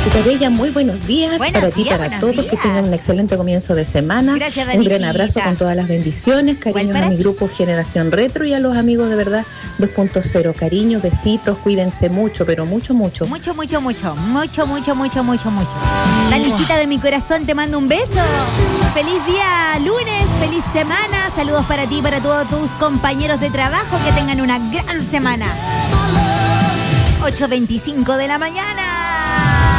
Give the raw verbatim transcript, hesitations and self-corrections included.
Chica Bella, muy buenos días buenos para ti, días, para todos, días. que tengan un excelente comienzo de semana. Gracias, un gran Danicita. abrazo con todas las bendiciones, cariños a mi grupo Generación Retro y a los amigos de verdad dos punto cero. Cariños, besitos, cuídense mucho, pero mucho, mucho. Mucho, mucho, mucho, mucho, mucho, mucho, mucho, mucho. Danicita de mi corazón, te mando un beso. Feliz día lunes, feliz semana. Saludos para ti y para todos tus compañeros de trabajo, que tengan una gran semana. ocho veinticinco de la mañana.